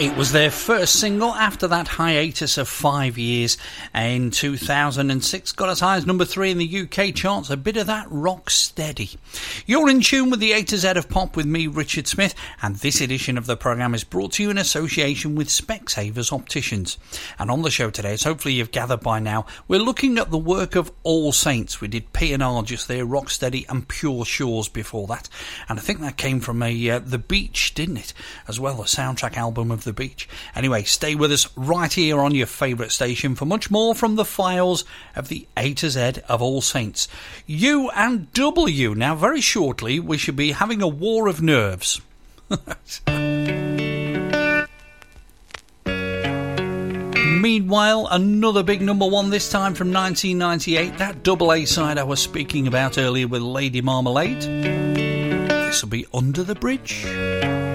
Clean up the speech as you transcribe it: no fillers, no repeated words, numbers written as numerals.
It was their first single after that hiatus of 5 years in 2006. Got as high as number 3 in the UK charts. A bit of that rock steady. You're in tune with the A to Z of pop with me, Richard Smith, and this edition of the programme is brought to you in association with Specsavers Opticians. And on the show today, as hopefully you've gathered by now, we're looking at the work of All Saints. We did P&R just there, Rock Steady and Pure Shores before that. And I think that came from The Beach, didn't it? As well, the soundtrack album of The Beach. Anyway, stay with us right here on your favourite station for much more from the files of the A to Z of All Saints. U and W. Now, very shortly, we should be having a war of nerves. Meanwhile, another big number one, this time from 1998, that double A side I was speaking about earlier with Lady Marmalade. This will be Under the Bridge.